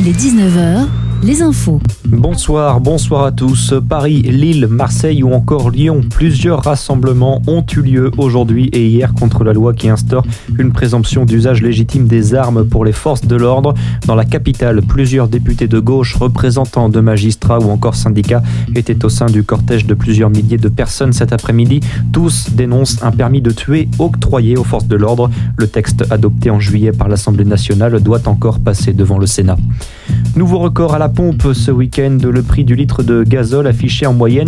Il est 19h, les infos. Bonsoir à tous. Paris, Lille, Marseille ou encore Lyon. Plusieurs rassemblements ont eu lieu aujourd'hui et hier contre la loi qui instaure une présomption d'usage légitime des armes pour les forces de l'ordre. Dans la capitale, plusieurs députés de gauche, représentants de magistrats ou encore syndicats étaient au sein du cortège de plusieurs milliers de personnes cet après-midi. Tous dénoncent un permis de tuer octroyé aux forces de l'ordre. Le texte adopté en juillet par l'Assemblée nationale doit encore passer devant le Sénat. Nouveau record à la pompe ce week-end, le prix du litre de gazole affiché en moyenne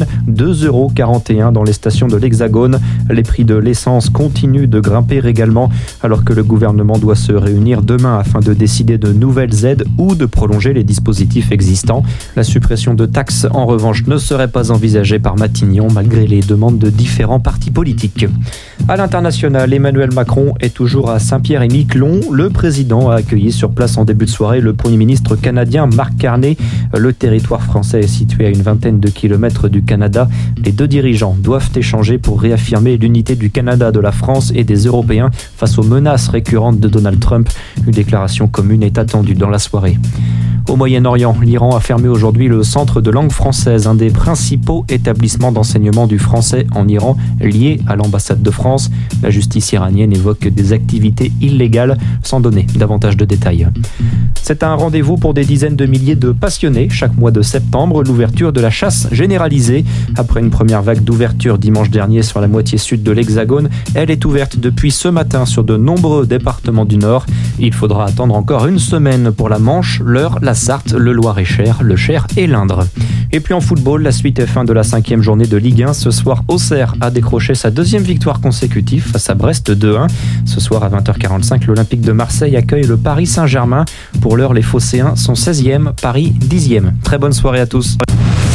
2,41 € dans les stations de l'Hexagone. Les prix de l'essence continuent de grimper également alors que le gouvernement doit se réunir demain afin de décider de nouvelles aides ou de prolonger les dispositifs existants. La suppression de taxes en revanche ne serait pas envisagée par Matignon malgré les demandes de différents partis politiques. À l'international, Emmanuel Macron est toujours à Saint-Pierre-et-Miquelon. Le président a accueilli sur place en début de soirée le Premier ministre canadien Mark Carney. Le territoire français est situé à une vingtaine de kilomètres du Canada. Les deux dirigeants doivent échanger pour réaffirmer l'unité du Canada, de la France et des Européens face aux menaces récurrentes de Donald Trump. Une déclaration commune est attendue dans la soirée. Au Moyen-Orient, l'Iran a fermé aujourd'hui le centre de langue française, un des principaux établissements d'enseignement du français en Iran, lié à l'ambassade de France. La justice iranienne évoque des activités illégales sans donner davantage de détails. C'est un rendez-vous pour des dizaines de milliers de passionnés. Chaque mois de septembre, l'ouverture de la chasse généralisée. Après une première vague d'ouverture dimanche dernier sur la moitié sud de l'Hexagone, elle est ouverte depuis ce matin sur de nombreux départements du Nord. Il faudra attendre encore une semaine pour la Manche, l'Eure, la Sarthe, le Loir-et-Cher, le Cher et l'Indre. Et puis en football, la suite et fin de la 5e journée de Ligue 1. Ce soir, Auxerre a décroché sa deuxième victoire consécutive face à Brest 2-1. Ce soir à 20h45, l'Olympique de Marseille accueille le Paris Saint-Germain. Pour l'heure, les Phocéens sont 16e, Paris 10e. Très bonne soirée à tous.